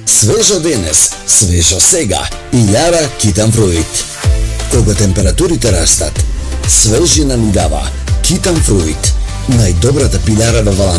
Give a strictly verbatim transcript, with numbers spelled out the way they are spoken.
Свежо денес, свежо сега. Илјара Китан Фруит. Кога температурите растат, свежина ни дава Китан Фруит. Најдобрата пилјара во